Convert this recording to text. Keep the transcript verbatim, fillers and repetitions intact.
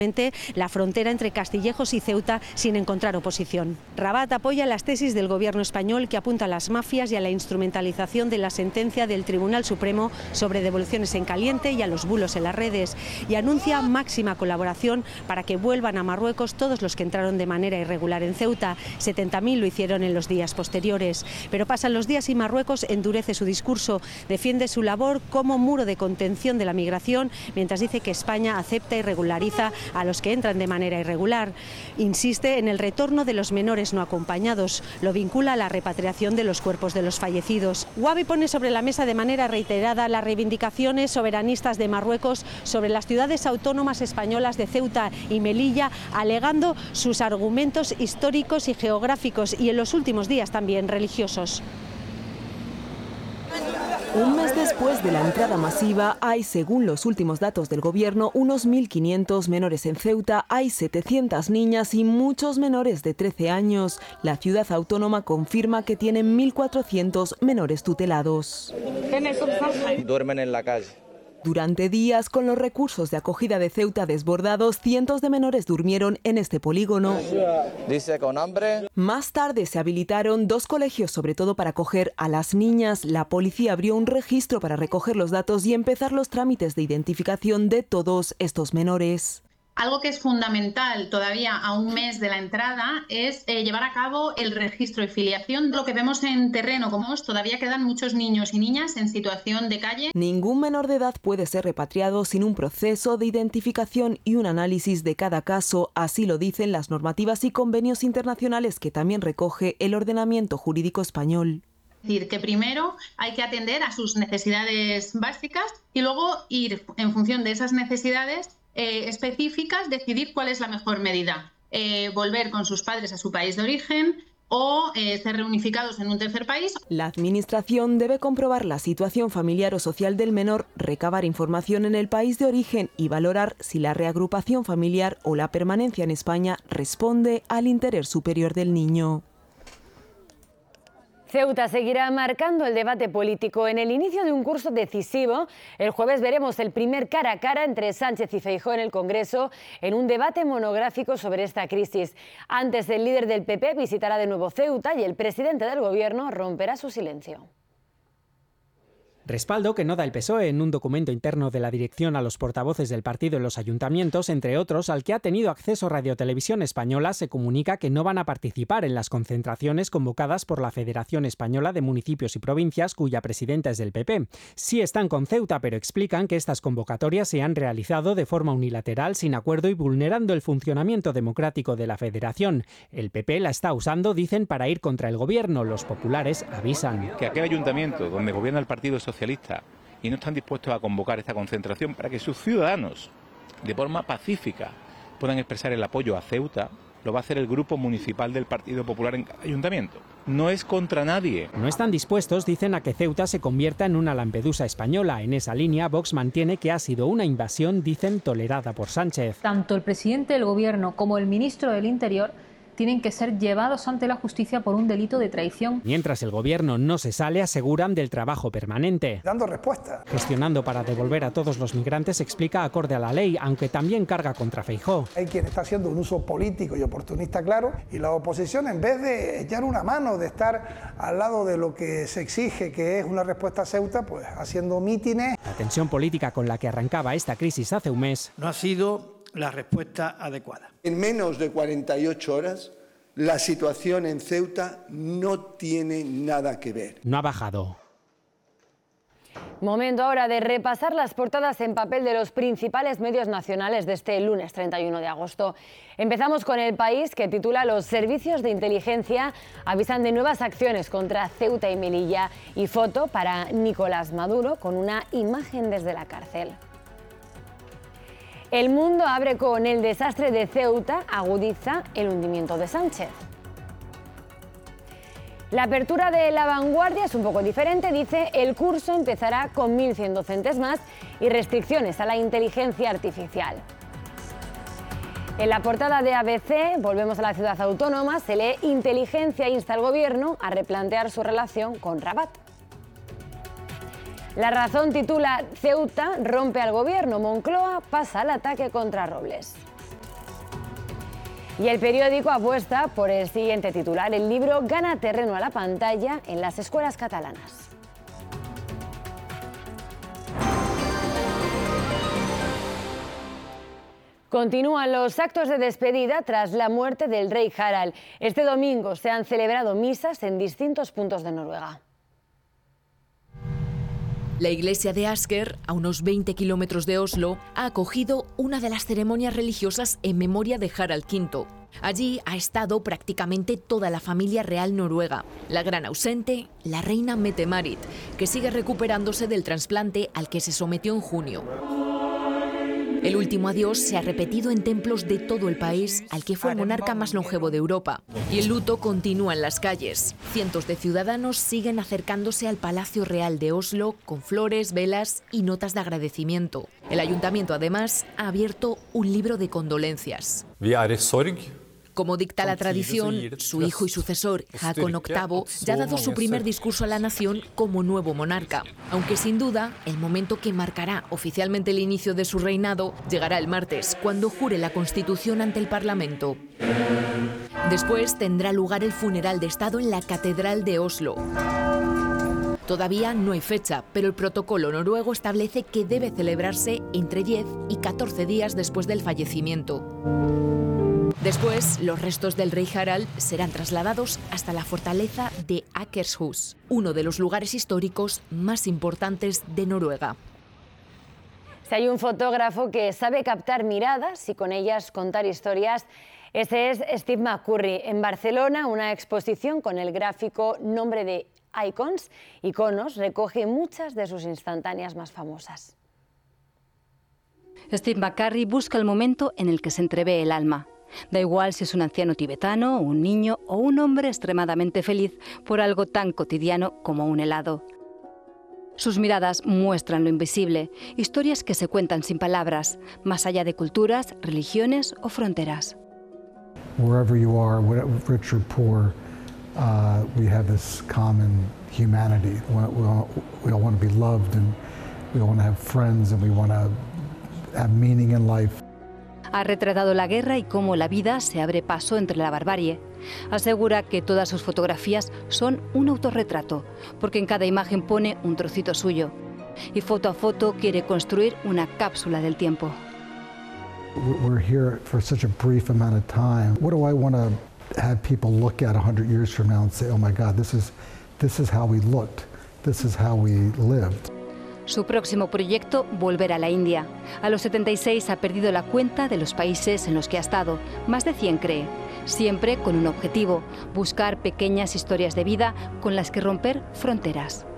la frontera entre Castillejos y Ceuta sin encontrar oposición. Rabat apoya las tesis del gobierno español que apunta a las mafias y a la instrumentalización de la sentencia del Tribunal Supremo sobre devoluciones en caliente y a los bulos en las redes, y anuncia máxima colaboración para que vuelvan a Marruecos todos los que entraron de manera irregular en Ceuta. setenta mil lo hicieron en los días posteriores. Pero pasan los días y Marruecos endurece su discurso, defiende su labor como muro de contención de la migración, mientras dice que España acepta y regulariza a los que entran de manera irregular. Insiste en el retorno de los menores no acompañados, lo vincula a la repatriación de los cuerpos de los fallecidos. Guabi pone sobre la mesa de manera reiterada las reivindicaciones soberanistas de Marruecos sobre las ciudades autónomas españolas de Ceuta y Melilla, alegando sus argumentos históricos y geográficos y en los últimos días también religiosos. Un mes después de la entrada masiva, hay, según los últimos datos del gobierno, unos mil quinientos menores en Ceuta, hay setecientas niñas y muchos menores de trece años. La ciudad autónoma confirma que tiene mil cuatrocientos menores tutelados. Duermen en la calle. Durante días, con los recursos de acogida de Ceuta desbordados, cientos de menores durmieron en este polígono. Dice con hambre. Más tarde se habilitaron dos colegios, sobre todo para acoger a las niñas. La policía abrió un registro para recoger los datos y empezar los trámites de identificación de todos estos menores. Algo que es fundamental todavía a un mes de la entrada es eh, llevar a cabo el registro y filiación. Lo que vemos en terreno, como es, todavía quedan muchos niños y niñas en situación de calle. Ningún menor de edad puede ser repatriado sin un proceso de identificación y un análisis de cada caso. Así lo dicen las normativas y convenios internacionales que también recoge el ordenamiento jurídico español. Es decir, que primero hay que atender a sus necesidades básicas y luego ir en función de esas necesidades Eh, específicas, decidir cuál es la mejor medida. Eh, volver con sus padres a su país de origen o eh, ser reunificados en un tercer país. La Administración debe comprobar la situación familiar o social del menor, recabar información en el país de origen y valorar si la reagrupación familiar o la permanencia en España responde al interés superior del niño. Ceuta seguirá marcando el debate político. En el inicio de un curso decisivo, el jueves veremos el primer cara a cara entre Sánchez y Feijóo en el Congreso en un debate monográfico sobre esta crisis. Antes, el líder del P P visitará de nuevo Ceuta y el presidente del Gobierno romperá su silencio. Respaldo que no da el P S O E en un documento interno de la dirección a los portavoces del partido en los ayuntamientos, entre otros, al que ha tenido acceso Radio Televisión Española, se comunica que no van a participar en las concentraciones convocadas por la Federación Española de Municipios y Provincias, cuya presidenta es del P P. Sí están con Ceuta, pero explican que estas convocatorias se han realizado de forma unilateral, sin acuerdo y vulnerando el funcionamiento democrático de la Federación. El P P la está usando, dicen, para ir contra el gobierno. Los populares avisan. Que aquel ayuntamiento donde gobierna el Partido Socialista y no están dispuestos a convocar esta concentración para que sus ciudadanos, de forma pacífica, puedan expresar el apoyo a Ceuta, lo va a hacer el Grupo Municipal del Partido Popular en cada ayuntamiento. No es contra nadie. No están dispuestos, dicen, a que Ceuta se convierta en una Lampedusa española. En esa línea, Vox mantiene que ha sido una invasión, dicen, tolerada por Sánchez. Tanto el presidente del Gobierno como el ministro del Interior tienen que ser llevados ante la justicia por un delito de traición. Mientras el gobierno no se sale, aseguran del trabajo permanente. Dando respuesta. Gestionando para devolver a todos los migrantes, explica, acorde a la ley, aunque también carga contra Feijóo. Hay quien está haciendo un uso político y oportunista claro, y la oposición, en vez de echar una mano, de estar al lado de lo que se exige, que es una respuesta a Ceuta, pues haciendo mítines. La tensión política con la que arrancaba esta crisis hace un mes no ha sido la respuesta adecuada. En menos de cuarenta y ocho horas, la situación en Ceuta no tiene nada que ver. No ha bajado. Momento ahora de repasar las portadas en papel de los principales medios nacionales de este lunes treinta y uno de agosto. Empezamos con El País, que titula "Los servicios de inteligencia avisan de nuevas acciones contra Ceuta y Melilla", y foto para Nicolás Maduro con una imagen desde la cárcel. El Mundo abre con "El desastre de Ceuta agudiza el hundimiento de Sánchez". La apertura de La Vanguardia es un poco diferente, dice: el curso empezará con mil cien docentes más y restricciones a la inteligencia artificial. En la portada de A B C, volvemos a la ciudad autónoma, se lee: inteligencia insta al gobierno a replantear su relación con Rabat. La Razón titula: Ceuta rompe al gobierno, Moncloa pasa al ataque contra Robles. Y el periódico apuesta por el siguiente titular: el libro gana terreno a la pantalla en las escuelas catalanas. Continúan los actos de despedida tras la muerte del rey Harald. Este domingo se han celebrado misas en distintos puntos de Noruega. La iglesia de Asker, a unos veinte kilómetros de Oslo, ha acogido una de las ceremonias religiosas en memoria de Harald quinto. Allí ha estado prácticamente toda la familia real noruega. La gran ausente, la reina Mette-Marit, que sigue recuperándose del trasplante al que se sometió en junio. El último adiós se ha repetido en templos de todo el país, al que fue el monarca más longevo de Europa. Y el luto continúa en las calles. Cientos de ciudadanos siguen acercándose al Palacio Real de Oslo con flores, velas y notas de agradecimiento. El ayuntamiento, además, ha abierto un libro de condolencias. Como dicta la tradición, su hijo y sucesor, Haakon octavo, ya ha dado su primer discurso a la nación como nuevo monarca. Aunque sin duda, el momento que marcará oficialmente el inicio de su reinado llegará el martes, cuando jure la Constitución ante el Parlamento. Después tendrá lugar el funeral de Estado en la Catedral de Oslo. Todavía no hay fecha, pero el protocolo noruego establece que debe celebrarse entre diez y catorce días después del fallecimiento. Después, los restos del rey Harald serán trasladados hasta la fortaleza de Akershus, uno de los lugares históricos más importantes de Noruega. Si hay un fotógrafo que sabe captar miradas y con ellas contar historias, ese es Steve McCurry. En Barcelona, una exposición con el gráfico nombre de Icons, Iconos, recoge muchas de sus instantáneas más famosas. Steve McCurry busca el momento en el que se entrevé el alma. Da igual si es un anciano tibetano, un niño o un hombre extremadamente feliz por algo tan cotidiano como un helado. Sus miradas muestran lo invisible, historias que se cuentan sin palabras, más allá de culturas, religiones o fronteras. Wherever you are, rich or poor, uh, we have this common humanity. We, we, all, we all want to be loved, and we all want to have friends, and we want to have meaning in life. Ha retratado la guerra y cómo la vida se abre paso entre la barbarie. Asegura que todas sus fotografías son un autorretrato, porque en cada imagen pone un trocito suyo. Y foto a foto quiere construir una cápsula del tiempo. We're here for such a brief amount of time. What do I want to have people look at one hundred years from now and say, oh my God, this is, this is how we looked, this is how we lived. Su próximo proyecto, volver a la India. A los setenta y seis ha perdido la cuenta de los países en los que ha estado. Más de cien cree. Siempre con un objetivo, buscar pequeñas historias de vida con las que romper fronteras.